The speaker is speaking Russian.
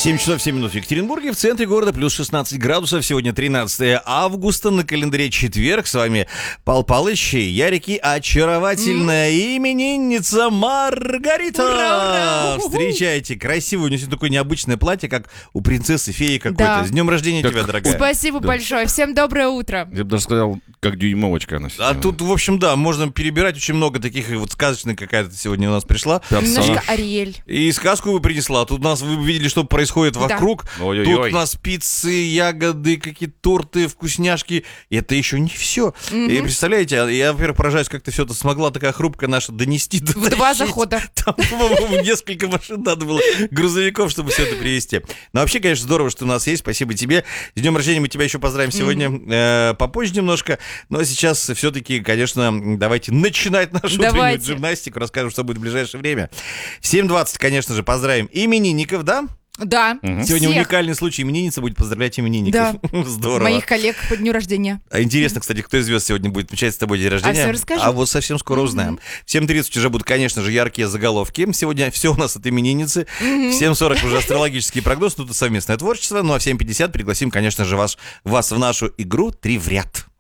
7 часов 7 минут в Екатеринбурге, в центре города, плюс 16 градусов. Сегодня 13 августа, на календаре четверг. С вами Пал Палыч, Ярик и очаровательная именинница Маргарита. Ура, ура! Встречайте, красивое, у нее такое необычное платье, как у принцессы-феи какой-то. Да. С днем рождения тебя, дорогая. Спасибо большое. Всем доброе утро. Я бы даже сказал, как дюймовочка она А тут, в общем, да, можно перебирать очень много таких, и вот сказочных какая-то сегодня у нас пришла. Немножко Ариэль. И сказку вы принесла. Тут у нас, вы видели, что происходит вокруг. Да. Ой-ой-ой. Тут у нас пиццы, ягоды, какие-то торты, вкусняшки. И это еще не все. И представляете, я, во-первых, поражаюсь, как ты все это смогла, такая хрупкая наша, донести. В 2 захода. Там, по-моему, несколько машин надо было, грузовиков, чтобы все это привезти. Но вообще, конечно, здорово, что у нас есть. Спасибо тебе. С днем рождения мы тебя еще поздравим сегодня попозже немножко. Но сейчас все-таки, конечно, давайте начинать нашу утреннюю гимнастику. Расскажем, что будет в ближайшее время. В 7:20, конечно же, поздравим именинников, да? Да. Сегодня всех. уникальный случай. Именинница будет поздравлять именинников. Да. Здорово. Моих коллег по дню рождения. Интересно, кстати, кто из звезд сегодня будет отмечать с тобой день рождения? все расскажу. А вот совсем скоро узнаем. В 7:30 уже будут, конечно же, яркие заголовки. Сегодня все у нас от именинницы. В 7:40 уже астрологический прогноз. Тут совместное творчество. Ну а в 7:50 пригласим, конечно же, вас в нашу игру «Три в ряд».